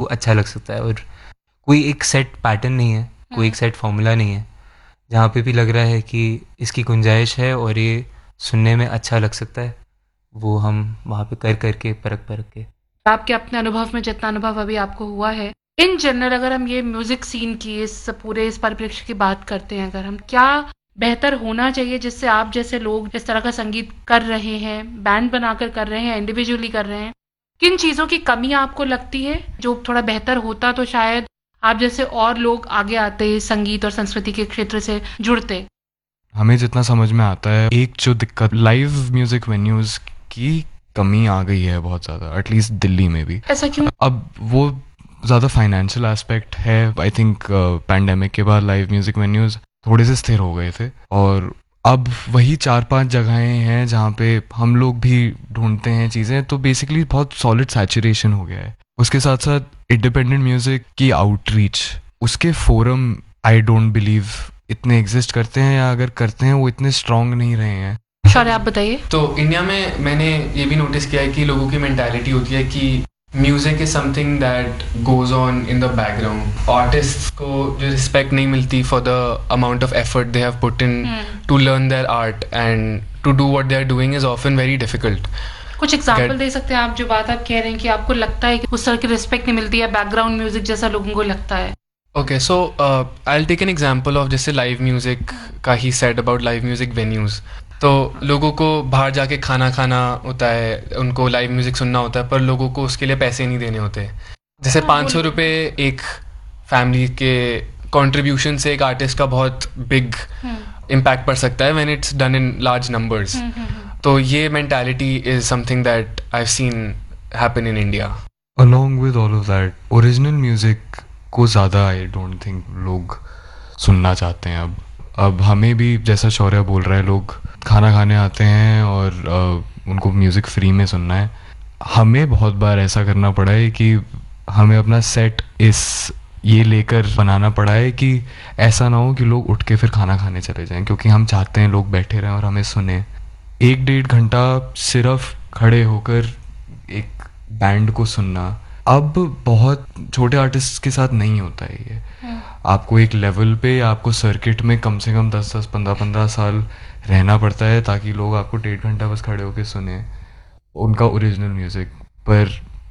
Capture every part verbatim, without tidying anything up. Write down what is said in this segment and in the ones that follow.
अच्छा लग सकता है। और कोई एक सेट पैटर्न नहीं है, कोई एक सेट फॉर्मूला नहीं है। जहाँ पे भी लग रहा है कि इसकी गुंजाइश है और ये सुनने में अच्छा लग सकता है, वो हम वहाँ पे कर करके परख परख के। आपके अपने अनुभव में जितना अनुभव अभी आपको हुआ है, इन जनरल अगर हम ये म्यूजिक सीन की इस पूरे इस परिप्रेक्ष्य की बात करते हैं, अगर हम क्या बेहतर होना चाहिए जिससे आप जैसे लोग इस तरह का संगीत कर रहे हैं, बैंड बनाकर कर रहे हैं, इंडिविजुअली कर रहे हैं, किन चीज़ों की कमी आपको लगती है? जो थोड़ा बेहतर होता तो शायद आप जैसे और लोग आगे आते, संगीत और संस्कृति के क्षेत्र से जुड़ते। हमें जितना समझ में आता है, एक जो दिक्कत लाइव म्यूजिक वेन्यूज की कमी आ गई है बहुत ज़्यादा, एटलीस्ट दिल्ली में भी। ऐसा क्यों? अब वो ज़्यादा फाइनेंशियल एस्पेक्ट है। आई थिंक पैंडेमिक के बाद लाइव म्यूजिक वेन्यूज थोड़े से स्थिर हो गए थे, और अब वही चार पांच जगहें हैं जहाँ पे हम लोग भी ढूंढते हैं चीज़ें, तो बेसिकली बहुत सॉलिड सैचुरेशन हो गया है। उसके साथ साथ इंडिपेंडेंट म्यूजिक की आउटरीच, उसके फोरम आई डोंट बिलीव इतने एग्जिस्ट करते हैं, या अगर करते हैं वो इतने स्ट्रांग नहीं रहे हैं। शौर्य, आप बताइए। तो इंडिया में मैंने ये भी नोटिस किया है कि लोगों की मेंटालिटी होती है कि music is something that goes on in the background. Artists को जो रिस्पेक्ट नहीं मिलती for the amount of effort they have put in to learn their art, and to do what they are doing is often very difficult. कुछ example दे सकते हैं आप, जो बात आप कह रहे हैं कि आपको लगता है कि उस तरह की रिस्पेक्ट नहीं मिलती है बैकग्राउंड म्यूजिक जैसा लोगों को लगता है? Okay, so I will take an example of जैसे लाइव म्यूजिक का he said about live music venues. तो लोगों को बाहर जाके खाना खाना होता है, उनको लाइव म्यूजिक सुनना होता है, पर लोगों को उसके लिए पैसे नहीं देने होते। जैसे पाँच सौ रुपये एक फैमिली के कंट्रीब्यूशन से एक आर्टिस्ट का बहुत बिग इम्पैक्ट पड़ सकता है when it's done in large numbers. तो ये mentality is something that I have seen happen in India. Along with all of that, original music को ज़्यादा आई डोंट थिंक लोग सुनना चाहते हैं अब। अब हमें भी जैसा शौर्य बोल रहा है, लोग खाना खाने आते हैं और uh, उनको म्यूज़िक फ्री में सुनना है। हमें बहुत बार ऐसा करना पड़ा है कि हमें अपना सेट इस ये लेकर बनाना पड़ा है कि ऐसा ना हो कि लोग उठ के फिर खाना खाने चले जाएं, क्योंकि हम चाहते हैं लोग बैठे रहें और हमें सुने। एक डेढ़ घंटा सिर्फ खड़े होकर एक बैंड को सुनना अब बहुत छोटे आर्टिस्ट के साथ नहीं होता है ये। आपको एक लेवल पे, आपको सर्किट में कम से कम दस दस पंद्रह पंद्रह साल रहना पड़ता है ताकि लोग आपको डेढ़ घंटा बस खड़े होकर सुने उनका ओरिजिनल म्यूजिक। पर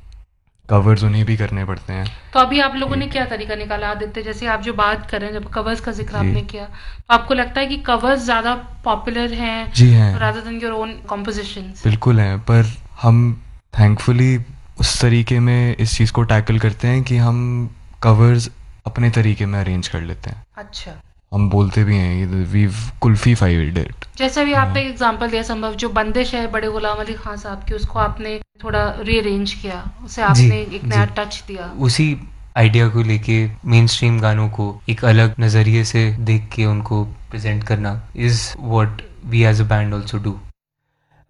कवर्स उन्हें भी करने पड़ते हैं। तो अभी आप लोगों ने क्या तरीका निकाला आदित्य? जैसे आप जो बात कर रहे हैं, जब कवर्स का जिक्र आपने किया, तो आपको लगता है कि कवर्स ज्यादा पॉपुलर हैं? जी हैं, rather than your own compositions? बिल्कुल हैं, पर हम थैंकफुली उस तरीके में इस चीज़ को टैकल करते हैं कि हम कवर्स अपने तरीके में अरेंज कर लेते हैं। अच्छा। हम बोलते भी हैं वी कुल्फी फाइड इट। जैसे भी आपने एग्जांपल दिया, संभव जो बंदिश है बड़े गुलाम अली खान साहब की, उसको आपने थोड़ा रीअरेंज किया, उसे आपने एक नया टच दिया। उसी आइडिया को लेके मेन स्ट्रीम गानों को एक अलग नज़रिए से देख के उनको प्रेजेंट करना is what we as a band also do.